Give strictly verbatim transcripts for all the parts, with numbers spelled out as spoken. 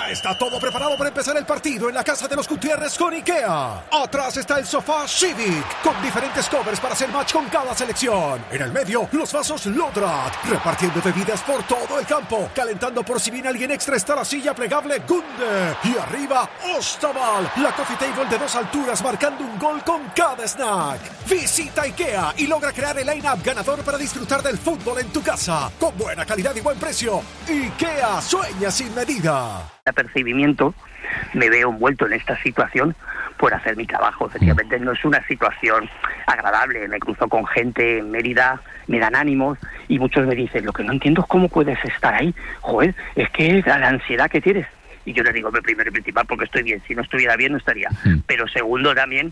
Ya está todo preparado para empezar el partido en la casa de los Gutiérrez con IKEA. Atrás está el sofá Civic, con diferentes covers para hacer match con cada selección. En el medio, los vasos Lodrat, repartiendo bebidas por todo el campo. Calentando por si viene alguien extra está la silla plegable Gunde. Y arriba, Ostaval, la coffee table de dos alturas marcando un gol con cada snack. Visita IKEA y logra crear el line-up ganador para disfrutar del fútbol en tu casa. Con buena calidad y buen precio. IKEA, sueña sin medida. Apercibimiento, me veo envuelto en esta situación por hacer mi trabajo. Efectivamente no es una situación agradable, me cruzo con gente en Mérida, me dan ánimos y muchos me dicen, lo que no entiendo es cómo puedes estar ahí, joder, es que la ansiedad que tienes. Y yo les digo, primero y principal, porque estoy bien, si no estuviera bien no estaría, mm. pero segundo también,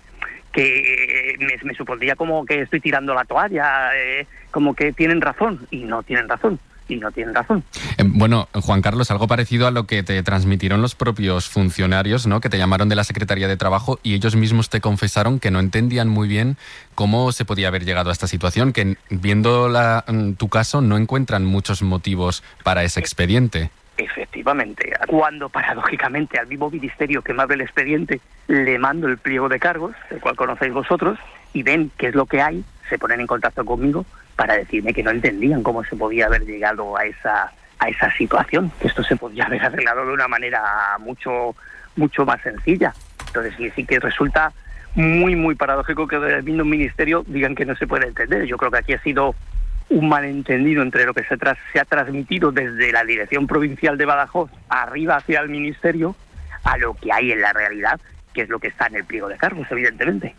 que me, me supondría como que estoy tirando la toalla, eh, como que tienen razón, y no tienen razón. Y no tienen razón. Eh, bueno, Juan Carlos, algo parecido a lo que te transmitieron los propios funcionarios, ¿no? Que te llamaron de la Secretaría de Trabajo y ellos mismos te confesaron que no entendían muy bien cómo se podía haber llegado a esta situación, que viendo la, tu caso no encuentran muchos motivos para ese expediente. Efectivamente, cuando paradójicamente al mismo ministerio que me abre el expediente le mando el pliego de cargos, el cual conocéis vosotros, y ven qué es lo que hay, se ponen en contacto conmigo para decirme que no entendían cómo se podía haber llegado a esa a esa situación, que esto se podía haber arreglado de una manera mucho mucho más sencilla. Entonces sí, sí que resulta muy muy paradójico que del mismo ministerio digan que no se puede entender. Yo creo que aquí ha sido un malentendido entre lo que se, tras, se ha transmitido desde la Dirección Provincial de Badajoz arriba hacia el ministerio a lo que hay en la realidad, que es lo que está en el pliego de cargos, evidentemente.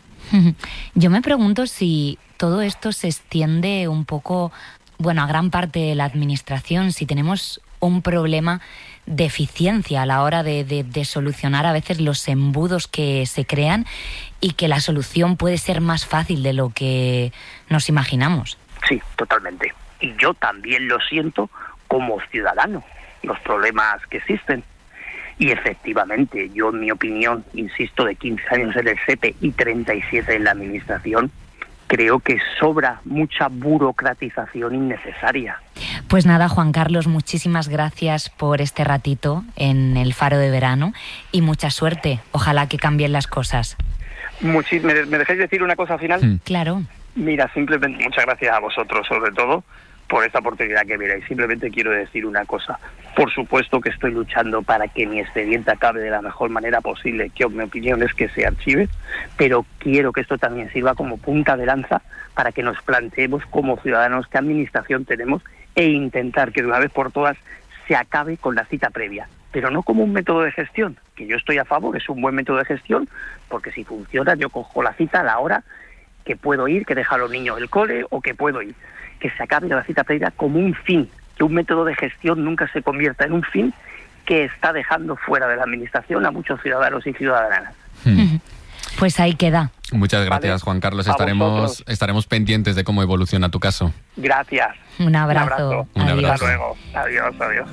Yo me pregunto si todo esto se extiende un poco, bueno, a gran parte de la administración, si tenemos un problema de eficiencia a la hora de, de, de solucionar a veces los embudos que se crean y que la solución puede ser más fácil de lo que nos imaginamos. Sí, totalmente. Y yo también lo siento como ciudadano, los problemas que existen. Y efectivamente, yo en mi opinión, insisto, de quince años en el S E P E y treinta y siete en la administración, creo que sobra mucha burocratización innecesaria. Pues nada, Juan Carlos, muchísimas gracias por este ratito en el Faro de Verano y mucha suerte. Ojalá que cambien las cosas. Muchis- ¿Me, ¿Me dejáis decir una cosa final? Mm. Claro. Mira, simplemente muchas gracias a vosotros, sobre todo, por esta oportunidad que me dais. Simplemente quiero decir una cosa. Por supuesto que estoy luchando para que mi expediente acabe de la mejor manera posible, que mi opinión es que se archive, pero quiero que esto también sirva como punta de lanza para que nos planteemos como ciudadanos qué administración tenemos e intentar que de una vez por todas se acabe con la cita previa, pero no como un método de gestión, que yo estoy a favor, es un buen método de gestión, porque si funciona yo cojo la cita a la hora que puedo ir, que deja a los niños el cole o que puedo ir, que se acabe la cita previa como un fin, que un método de gestión nunca se convierta en un fin que está dejando fuera de la administración a muchos ciudadanos y ciudadanas. Hmm. Pues ahí queda. Muchas gracias, Vale. Juan Carlos. A Estaremos vosotros. estaremos pendientes de cómo evoluciona tu caso. Gracias. Un abrazo. Un abrazo. Un Adiós. abrazo. Hasta luego. Adiós, adiós.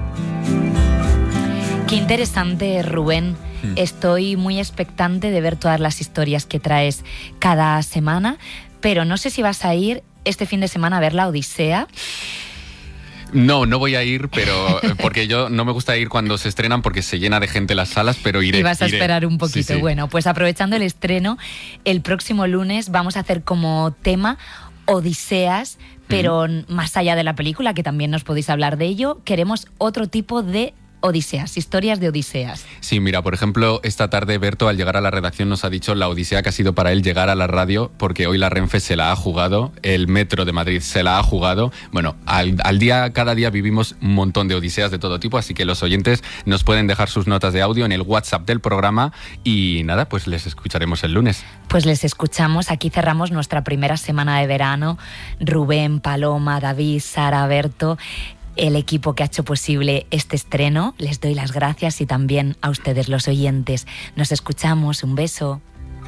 Qué interesante, Rubén. Mm. Estoy muy expectante de ver todas las historias que traes cada semana, pero no sé si vas a ir este fin de semana a ver La Odisea. No, no voy a ir, pero porque yo no me gusta ir cuando se estrenan porque se llena de gente las salas, pero iré. Y vas a iré. esperar un poquito. Sí, sí. Bueno, pues aprovechando el estreno, el próximo lunes vamos a hacer como tema Odiseas, pero mm. más allá de la película, que también nos podéis hablar de ello, queremos otro tipo de Odiseas, historias de Odiseas. Sí, mira, por ejemplo, esta tarde Berto al llegar a la redacción nos ha dicho la odisea que ha sido para él llegar a la radio, porque hoy la Renfe se la ha jugado, el Metro de Madrid se la ha jugado. Bueno, al, al día, cada día vivimos un montón de odiseas de todo tipo, así que los oyentes nos pueden dejar sus notas de audio en el WhatsApp del programa y nada, pues les escucharemos el lunes. Pues les escuchamos, aquí cerramos nuestra primera semana de verano. Rubén, Paloma, David, Sara, Berto, el equipo que ha hecho posible este estreno. Les doy las gracias y también a ustedes, los oyentes. Nos escuchamos, un beso.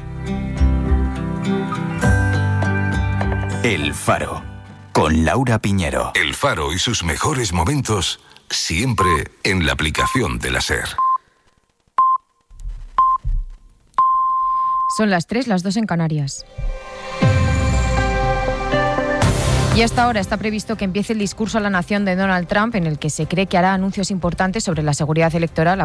El Faro, con Laura Piñero. El Faro y sus mejores momentos siempre en la aplicación de la SER. Son las tres, las dos en Canarias. Y hasta ahora está previsto que empiece el discurso a la nación de Donald Trump, en el que se cree que hará anuncios importantes sobre la seguridad electoral.